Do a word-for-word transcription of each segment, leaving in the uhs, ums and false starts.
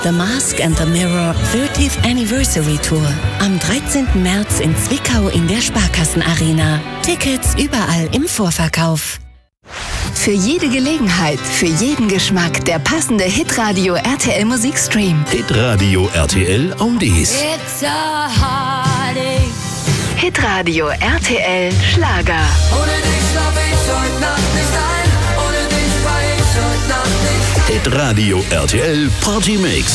The Mask and the Mirror thirtieth Anniversary Tour. Am dreizehnten März in Zwickau in der Sparkassenarena. Tickets überall im Vorverkauf. Für jede Gelegenheit, für jeden Geschmack der passende Hitradio R T L Musikstream. Hitradio R T L Oldies. It's a heartache. Hitradio R T L Schlager. Ohne dich schlaf ich heute Nacht nicht ein. Ohne dich war ich heute Nacht nicht. Hitradio R T L Party Mix.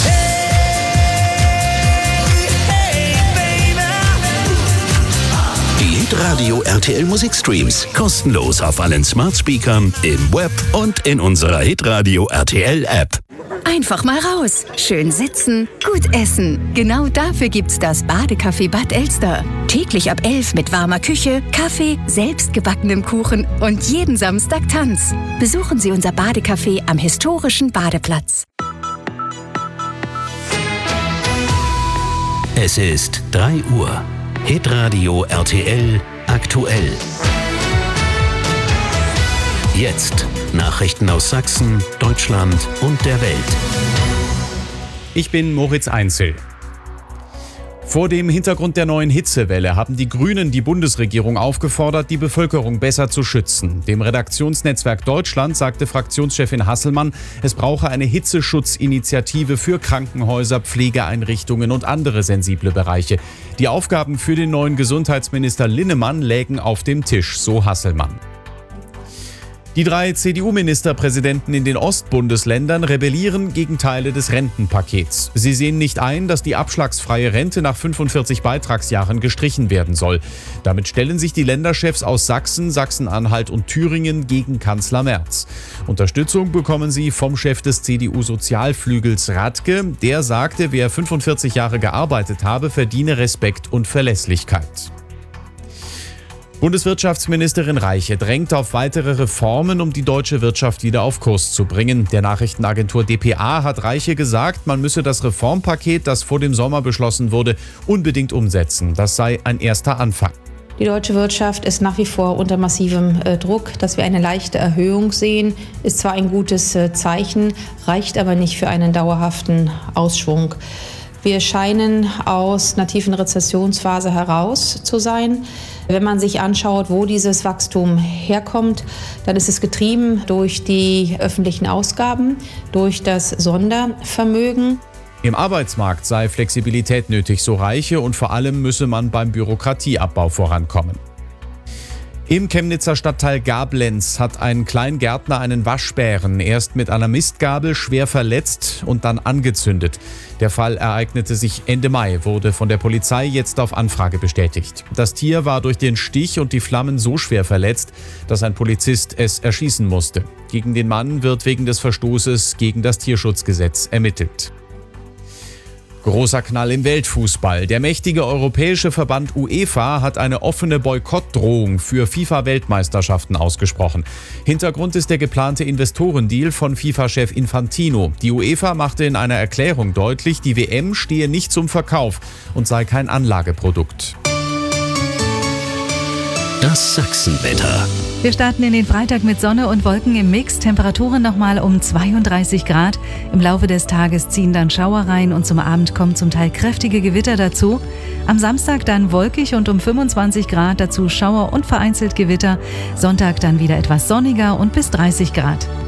Die Hitradio R T L Musikstreams kostenlos auf allen Smart Speakern, im Web und in unserer Hitradio R T L App. Einfach mal raus. Schön sitzen, gut essen. Genau dafür gibt's das Badecafé Bad Elster. Täglich ab elf mit warmer Küche, Kaffee, selbstgebackenem Kuchen und jeden Samstag Tanz. Besuchen Sie unser Badecafé am historischen Badeplatz. Es ist drei Uhr. Hitradio R T L aktuell. Jetzt Nachrichten aus Sachsen, Deutschland und der Welt. Ich bin Moritz Einzel. Vor dem Hintergrund der neuen Hitzewelle haben die Grünen die Bundesregierung aufgefordert, die Bevölkerung besser zu schützen. Dem Redaktionsnetzwerk Deutschland sagte Fraktionschefin Hasselmann, es brauche eine Hitzeschutzinitiative für Krankenhäuser, Pflegeeinrichtungen und andere sensible Bereiche. Die Aufgaben für den neuen Gesundheitsminister Linnemann lägen auf dem Tisch, so Hasselmann. Die drei C D U-Ministerpräsidenten in den Ostbundesländern rebellieren gegen Teile des Rentenpakets. Sie sehen nicht ein, dass die abschlagsfreie Rente nach fünfundvierzig Beitragsjahren gestrichen werden soll. Damit stellen sich die Länderchefs aus Sachsen, Sachsen-Anhalt und Thüringen gegen Kanzler Merz. Unterstützung bekommen sie vom Chef des C D U-Sozialflügels Radke. Der sagte, wer fünfundvierzig Jahre gearbeitet habe, verdiene Respekt und Verlässlichkeit. Bundeswirtschaftsministerin Reiche drängt auf weitere Reformen, um die deutsche Wirtschaft wieder auf Kurs zu bringen. Der Nachrichtenagentur D P A hat Reiche gesagt, man müsse das Reformpaket, das vor dem Sommer beschlossen wurde, unbedingt umsetzen. Das sei ein erster Anfang. Die deutsche Wirtschaft ist nach wie vor unter massivem äh, Druck. Dass wir eine leichte Erhöhung sehen, ist zwar ein gutes äh, Zeichen, reicht aber nicht für einen dauerhaften Ausschwung. Wir scheinen aus einer tiefen Rezessionsphase heraus zu sein. Wenn man sich anschaut, wo dieses Wachstum herkommt, dann ist es getrieben durch die öffentlichen Ausgaben, durch das Sondervermögen. Im Arbeitsmarkt sei Flexibilität nötig, so Reiche, und vor allem müsse man beim Bürokratieabbau vorankommen. Im Chemnitzer Stadtteil Gablenz hat ein Kleingärtner einen Waschbären erst mit einer Mistgabel schwer verletzt und dann angezündet. Der Fall ereignete sich Ende Mai, wurde von der Polizei jetzt auf Anfrage bestätigt. Das Tier war durch den Stich und die Flammen so schwer verletzt, dass ein Polizist es erschießen musste. Gegen den Mann wird wegen des Verstoßes gegen das Tierschutzgesetz ermittelt. Großer Knall im Weltfußball. Der mächtige europäische Verband UEFA hat eine offene Boykottdrohung für FIFA-Weltmeisterschaften ausgesprochen. Hintergrund ist der geplante Investorendeal von FIFA-Chef Infantino. Die UEFA machte in einer Erklärung deutlich, die W M stehe nicht zum Verkauf und sei kein Anlageprodukt. Das Sachsenwetter. Wir starten in den Freitag mit Sonne und Wolken im Mix. Temperaturen nochmal um zweiunddreißig Grad. Im Laufe des Tages ziehen dann Schauer rein und zum Abend kommen zum Teil kräftige Gewitter dazu. Am Samstag dann wolkig und um fünfundzwanzig Grad, dazu Schauer und vereinzelt Gewitter. Sonntag dann wieder etwas sonniger und bis dreißig Grad.